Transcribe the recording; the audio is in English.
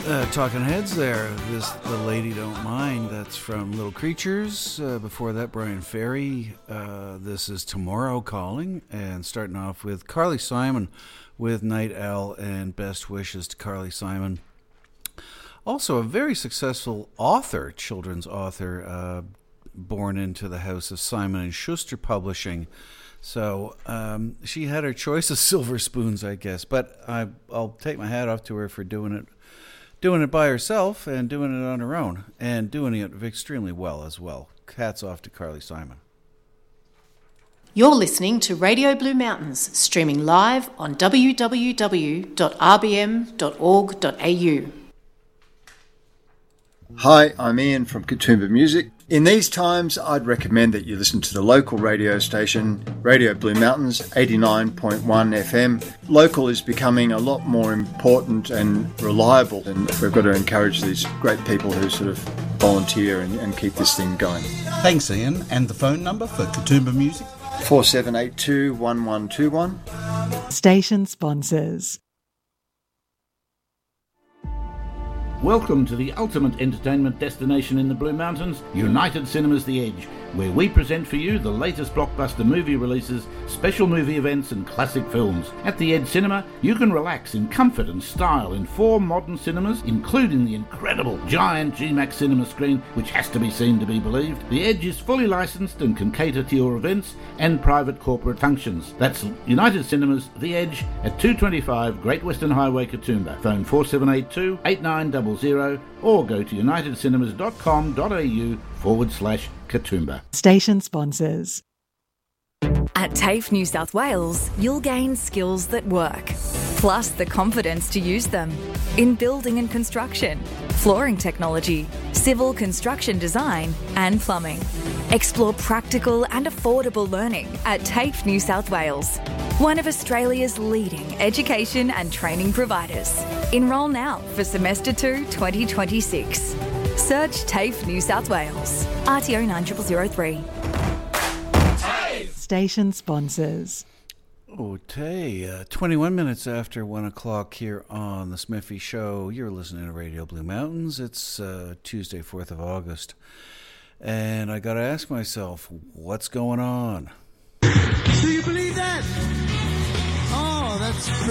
Talking Heads there. The Lady Don't Mind. That's from Little Creatures. Before that, Brian Ferry. This is Tomorrow Calling. And starting off with Carly Simon with Night Owl and Best Wishes to Carly Simon. Also a very successful author, children's author, born into the house of Simon & Schuster Publishing. So she had her choice of silver spoons, I guess. But I'll take my hat off to her for doing it by herself and doing it on her own and doing it extremely well as well. Hats off to Carly Simon. You're listening to Radio Blue Mountains, streaming live on www.rbm.org.au. Hi, I'm Ian from Katoomba Music. In these times, I'd recommend that you listen to the local radio station, Radio Blue Mountains, 89.1 FM. Local is becoming a lot more important and reliable, and we've got to encourage these great people who sort of volunteer and keep this thing going. Thanks, Ian. And the phone number for Katoomba Music? 4782 1121. Station sponsors. Welcome to the ultimate entertainment destination in the Blue Mountains, United Cinemas The Edge, where we present for you the latest blockbuster movie releases, special movie events and classic films. At the Edge Cinema, you can relax in comfort and style in 4 modern cinemas, including the incredible giant GMAX cinema screen, which has to be seen to be believed. The Edge is fully licensed and can cater to your events and private corporate functions. That's United Cinemas The Edge at 225 Great Western Highway, Katoomba. Phone 4782 8900 or go to unitedcinemas.com.au/Katoomba. Station sponsors. At TAFE New South Wales, you'll gain skills that work, plus the confidence to use them in building and construction, flooring technology, civil construction design and plumbing. Explore practical and affordable learning at TAFE New South Wales, one of Australia's leading education and training providers. Enrol now for Semester 2 2026. Search TAFE New South Wales, RTO 9003. Station sponsors. Okay, 21 minutes after 1 o'clock here on The Smithy Show. You're listening to Radio Blue Mountains. It's Tuesday, 4th of August. And I got to ask myself, what's going on? Do you believe that? Oh, that's